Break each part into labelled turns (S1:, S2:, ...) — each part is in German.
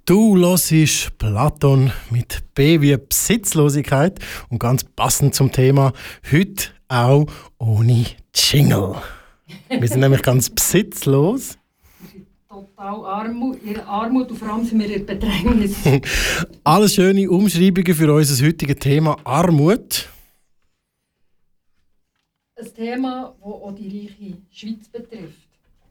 S1: Du hörst Platon mit B wie Besitzlosigkeit und ganz passend zum Thema heute auch ohne Jingle. Wir sind nämlich ganz besitzlos.
S2: Total Armut und vor allem sind wir in Bedrängnis.
S1: Alles schöne Umschreibungen für unser heutiges Thema Armut.
S2: Ein Thema, das auch die reiche Schweiz betrifft.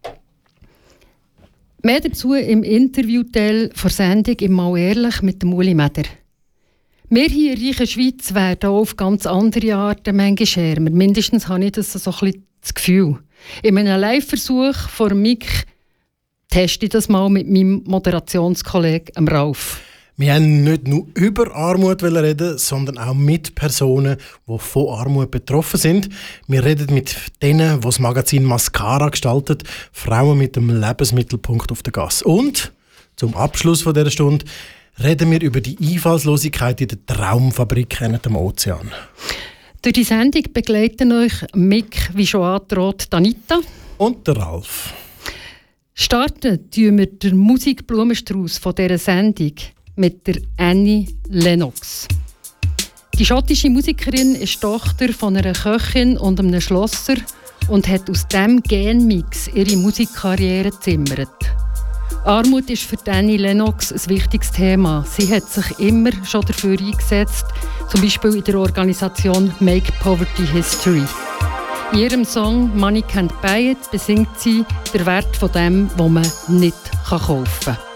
S2: Mehr dazu im Interviewteil der Sendung im «Mal ehrlich» mit dem Uli Meder. Wir hier in der reichen Schweiz werden auch auf ganz andere Arten manchmal ärmer. Mindestens habe ich das so ein bisschen das Gefühl. In einem Live-Versuch von Mick teste ich das mal mit meinem Moderationskollegen Ralf.
S1: Wir haben nicht nur über Armut reden, sondern auch mit Personen, die von Armut betroffen sind. Wir reden mit denen, die das Magazin Mascara gestaltet, Frauen mit dem Lebensmittelpunkt auf der Gasse. Und zum Abschluss dieser Stunde reden wir über die Einfallslosigkeit in der Traumfabrik hinter dem Ozean.
S2: Durch die Sendung begleiten euch Mick, wie schon angedroht, Anita
S1: und der Ralf.
S2: Starten tun wir den Musikblumenstrauß von dieser Sendung mit der Annie Lennox. Die schottische Musikerin ist Tochter von einer Köchin und einem Schlosser und hat aus diesem Genmix ihre Musikkarriere gezimmert. Armut ist für Annie Lennox ein wichtiges Thema. Sie hat sich immer schon dafür eingesetzt, zum Beispiel in der Organisation Make Poverty History. In ihrem Song «Money Can't Buy It» besingt sie den Wert von dem, was man nicht kaufen kann.